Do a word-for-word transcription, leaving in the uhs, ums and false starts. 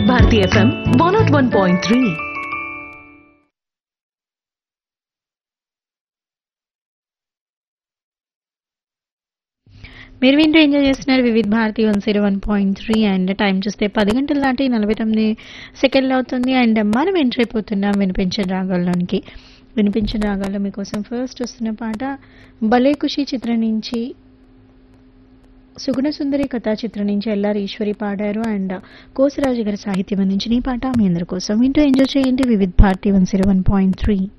Bharati FM one not one point three. మీరు వింటూ enjoy చేస్తున్నారు వివిధ Bharati one zero one point three and time చూస్తే పది గంటల దాటి నలభై తొమ్మిది సెకండ్లు అవుతుంది. అండ్ మనం ఎంటర్ అయిపోతున్నాం వినిపించే రాగాల్లోనికి. వినిపించే రాగాల్లో మీకోసం ఫస్ట్ వస్తున్న పాట భలే ఖుషి చిత్రం నుంచి, సుగుణ సుందరి కథా చిత్రం నుంచి ఎల్ఆర్ ఈశ్వరి పాడారు. అండ్ కోసరాజు గారి సాహిత్యం అందించిన ఈ పాట మీ అందరి కోసం. వింటూ ఎంజాయ్ చేయండి వివిధ Bharati one zero one point three.